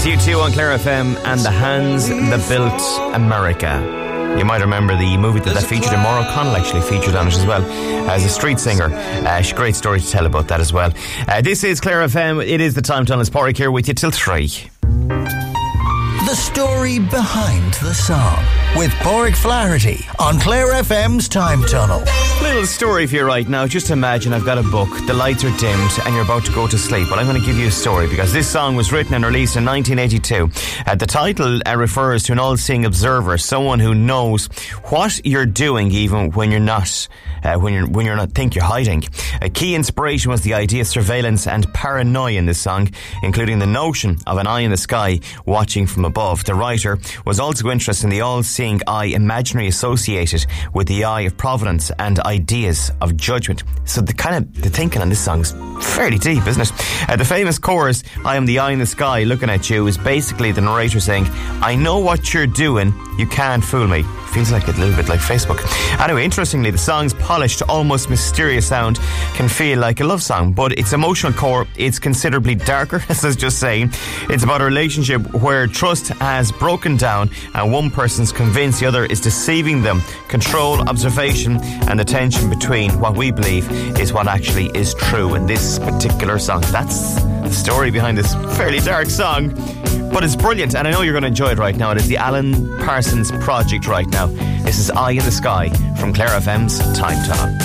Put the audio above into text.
That's U2 on Clare FM and The Hands That Built America. You might remember the movie that featured, and Maura O'Connell actually featured on it as well as a street singer. Great story to tell about that as well. This is Clare FM. It is the Time Tunnel. It's Pádraig here with you till 3. The story behind the song with Pádraig Flaherty on Clare FM's Time Tunnel. Little story for you right now. Just imagine I've got a book, the lights are dimmed and you're about to go to sleep. Well, I'm going to give you a story because this song was written and released in 1982. The title refers to an all-seeing observer, someone who knows what you're doing even when you're not think you're hiding. A key inspiration was the idea of surveillance and paranoia in this song, including the notion of an eye in the sky watching from above. The writer was also interested in the all-seeing eye imaginary associated with the eye of providence and ideas of judgment. So the thinking on this song is fairly deep, isn't it? The famous chorus, I am the eye in the sky looking at you, is basically the narrator saying, I know what you're doing, you can't fool me. Feels like a little bit like Facebook. Anyway, interestingly, the song's polished, almost mysterious sound can feel like a love song, but its emotional core, it's considerably darker, as I was just saying. It's about a relationship where trust has broken down and one person's convinced the other is deceiving them. Control, observation, and the tension between what we believe is what actually is true in this particular song. That's the story behind this fairly dark song, but it's brilliant, and I know you're going to enjoy it right now. It is the Alan Parsons Project right now. This is Eye in the Sky from Clare FM's Time Tunnel.